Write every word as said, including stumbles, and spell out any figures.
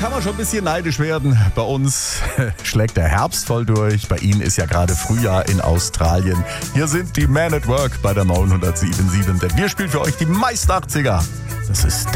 kann man schon ein bisschen neidisch werden. Bei uns schlägt der Herbst voll durch. Bei Ihnen ist ja gerade Frühjahr in Australien. Hier sind die Man at Work bei der Maun hundertsieben Komma sieben. Denn wir spielen für euch die meisten achtziger. Das ist